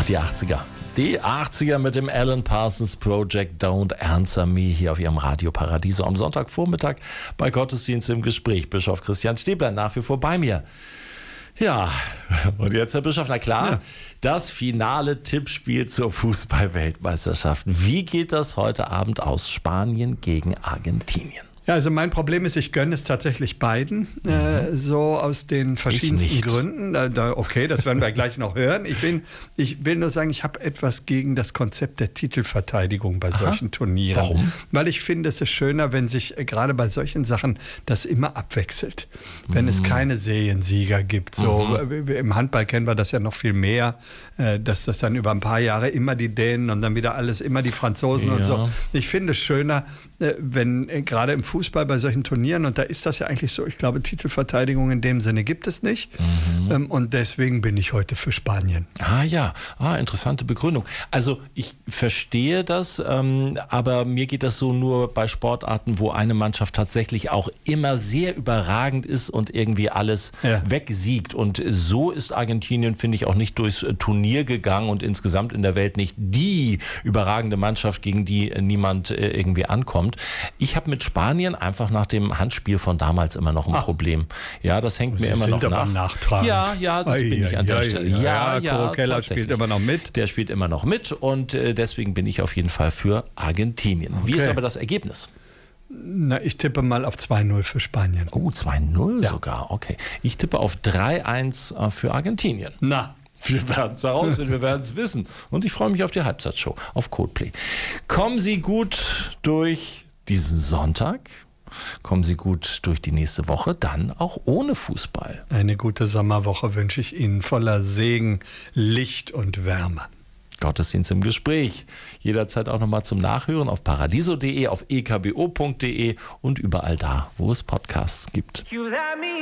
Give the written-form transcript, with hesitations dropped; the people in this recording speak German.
Die 80er. Die 80er mit dem Alan Parsons Project Don't Answer Me hier auf Ihrem Radio Paradiso am Sonntagvormittag bei Gottesdienst im Gespräch. Bischof Christian Stäblein nach wie vor bei mir. Ja, und jetzt, Herr Bischof, na klar, das finale Tippspiel zur Fußball-Weltmeisterschaft. Wie geht das heute Abend aus? Spanien gegen Argentinien. Ja, also mein Problem ist, ich gönne es tatsächlich beiden, so aus den verschiedensten Gründen. Okay, das werden wir gleich noch hören. Ich will nur sagen, ich habe etwas gegen das Konzept der Titelverteidigung bei solchen Turnieren. Warum? Weil ich finde, es ist schöner, wenn sich gerade bei solchen Sachen das immer abwechselt. Wenn es keine Seriensieger gibt. So im Handball kennen wir das ja noch viel mehr, dass das dann über ein paar Jahre immer die Dänen und dann wieder alles, immer die Franzosen und so. Ich finde es schöner, wenn gerade im Fußball bei solchen Turnieren, und da ist das ja eigentlich so, ich glaube, Titelverteidigung in dem Sinne gibt es nicht. Und deswegen bin ich heute für Spanien. Interessante Begründung. Also ich verstehe das, aber mir geht das so nur bei Sportarten, wo eine Mannschaft tatsächlich auch immer sehr überragend ist und irgendwie alles wegsiegt. Und so ist Argentinien, finde ich, auch nicht durchs Turnier gegangen und insgesamt in der Welt nicht die überragende Mannschaft, gegen die niemand irgendwie ankommt. Ich habe mit Spanien einfach nach dem Handspiel von damals immer noch ein Problem. Ja, das hängt mir immer noch nach. Ja, das bin ich an der Stelle. Ja, Keller spielt immer noch mit. Der spielt immer noch mit und deswegen bin ich auf jeden Fall für Argentinien. Wie ist aber das Ergebnis? Na, ich tippe mal auf 2-0 für Spanien. Oh, 2-0 sogar, okay. Ich tippe auf 3-1 für Argentinien. Na, wir werden es herausfinden, wir werden es wissen. Und ich freue mich auf die Halbzeitshow auf Coldplay. Kommen Sie gut durch diesen Sonntag. Kommen Sie gut durch die nächste Woche, dann auch ohne Fußball. Eine gute Sommerwoche wünsche ich Ihnen, voller Segen, Licht und Wärme. Gottesdienst im Gespräch. Jederzeit auch nochmal zum Nachhören auf paradiso.de, auf ekbo.de und überall da, wo es Podcasts gibt.